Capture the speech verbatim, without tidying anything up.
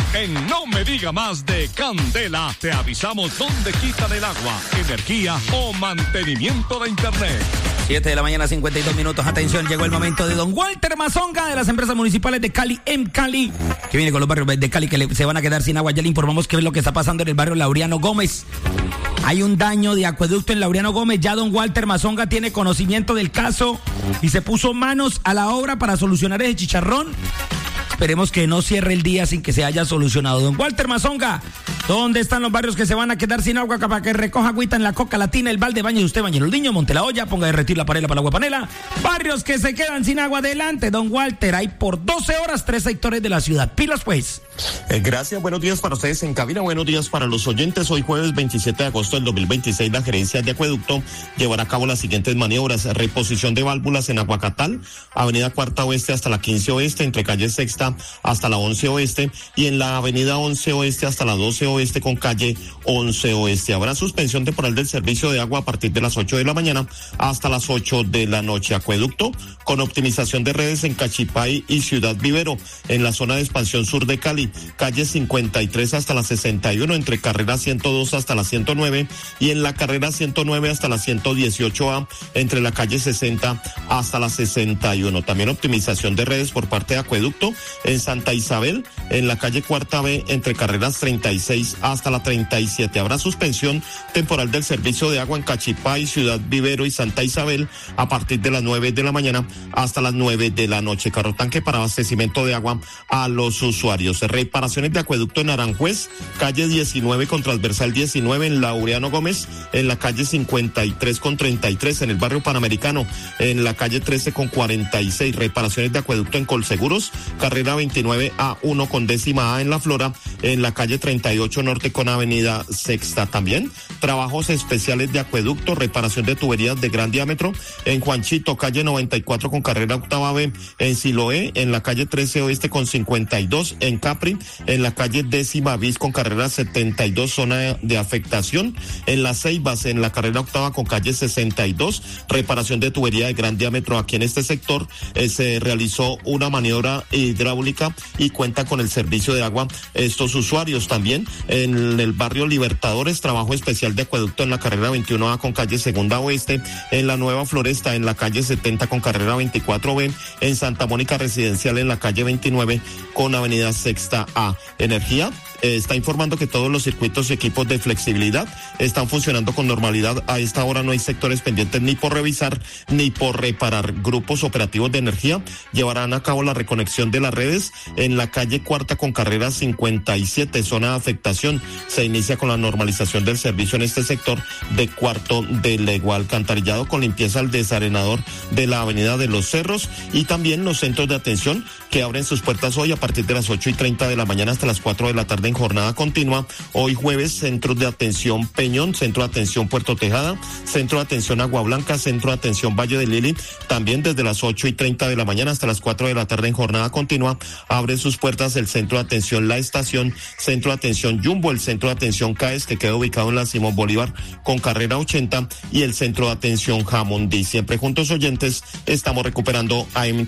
En No Me Diga Más de Candela, te avisamos dónde quitan el agua, energía o mantenimiento de internet. siete de la mañana, cincuenta y dos minutos. Atención, llegó el momento de don Walter Mazonga de las empresas municipales de Cali, M Cali, que viene con los barrios de Cali que le, se van a quedar sin agua. Ya le informamos qué es lo que está pasando en el barrio Laureano Gómez. Hay un daño de acueducto en Laureano Gómez. Ya don Walter Mazonga tiene conocimiento del caso y se puso manos a la obra para solucionar ese chicharrón. Esperemos que no cierre el día sin que se haya solucionado. Don Walter Mazonga, ¿dónde están los barrios que se van a quedar sin agua para que recoja agüita en la coca, la tina, el balde, bañe usted, bañe el niño, monte la olla, ponga a derretir la panela para la agua panela? Barrios que se quedan sin agua, adelante, don Walter. Hay por doce horas tres sectores de la ciudad. Pilas, pues. Eh, gracias, buenos días para ustedes en cabina, buenos días para los oyentes. Hoy jueves veintisiete de agosto del dos mil veintiséis, la gerencia de acueducto llevará a cabo las siguientes maniobras: reposición de válvulas en Aguacatal, avenida Cuarta Oeste hasta la quince Oeste, entre calle Sexta hasta la once Oeste, y en la avenida once Oeste hasta la doce Oeste con calle once Oeste. Habrá suspensión temporal del servicio de agua a partir de las ocho de la mañana hasta las ocho de la noche. Acueducto con optimización de redes en Cachipay y Ciudad Vivero, en la zona de expansión sur de Cali, calle cincuenta y tres hasta la sesenta y uno, entre carrera ciento dos hasta la ciento nueve, y en la carrera ciento nueve hasta la ciento dieciocho A, entre la calle sesenta hasta la sesenta y uno. También optimización de redes por parte de Acueducto en Santa Isabel, en la calle Cuarta B, entre carreras treinta y seis hasta la treinta y siete. Habrá suspensión temporal del servicio de agua en Cachipay, Ciudad Vivero y Santa Isabel a partir de las nueve de la mañana hasta las nueve de la noche. Carro tanque para abastecimiento de agua a los usuarios. Reparaciones de acueducto en Aranjuez, calle diecinueve con transversal diecinueve, en Laureano Gómez, en la calle cincuenta y tres con treinta y tres, en el barrio Panamericano, en la calle trece con cuarenta y seis. Reparaciones de acueducto en Colseguros, carrera veintinueve A uno con décima A en La Flora, en la calle treinta y ocho Norte con avenida Sexta. También trabajos especiales de acueducto, reparación de tuberías de gran diámetro en Juanchito, calle noventa y cuatro con carrera octava B, en Siloé, en la calle trece Oeste con cincuenta y dos, en Capri, en la calle décima bis con carrera setenta y dos, zona de, de afectación, en Las Ceibas, en la carrera octava con calle sesenta y dos, reparación de tubería de gran diámetro. Aquí en este sector eh, se realizó una maniobra hidráulica y cuenta con el servicio de agua estos usuarios. También en el barrio Libertadores, trabajo especial de acueducto en la carrera veintiuno A con calle Segunda Oeste, en la Nueva Floresta, en la calle setenta con carrera veinticuatro B, en Santa Mónica Residencial, en la calle veintinueve con avenida Sexta A. Energía eh, está informando que todos los circuitos y equipos de flexibilidad están funcionando con normalidad. A esta hora no hay sectores pendientes ni por revisar ni por reparar. Grupos operativos de energía llevarán a cabo la reconexión de las redes en la calle Cuarta con carrera cincuenta y siete, zona de afectación. Se inicia con la normalización del servicio en este sector de Cuarto de Legua. Alcantarillado con limpieza al desarenador de la avenida de los Cerros, y también los centros de atención que abren sus puertas hoy a partir de las ocho y treinta de la mañana hasta las cuatro de la tarde en jornada continua. Hoy jueves, centros de atención Peñón, centro de atención Puerto Tejada, centro de atención Agua Blanca, centro de atención Valle de Lili, también desde las ocho y treinta de la mañana hasta las cuatro de la tarde en jornada continua abre sus puertas el centro de atención La Estación, centro de atención Jumbo, el centro de atención CAES, que queda ubicado en la Simón Bolívar con carrera ochenta, y el centro de atención Jamundí. Siempre juntos, oyentes, estamos recuperando a M